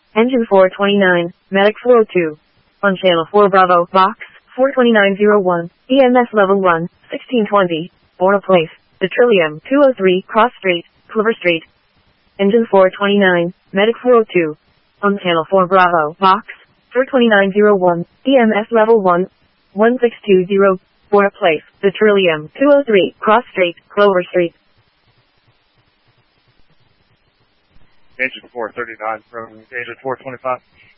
Engine 429, Medic 402. On Channel 4 Bravo, Box 42901, EMS Level 1, 1620, Bora Place, The Trillium, 203, Cross Street, Clover Street. Engine 429, Medic 402. On Channel 4 Bravo, Box 42901, EMS Level 1, 1620, Bora Place, The Trillium, 203, Cross Street, Clover Street. Engine 439 from Engine 425.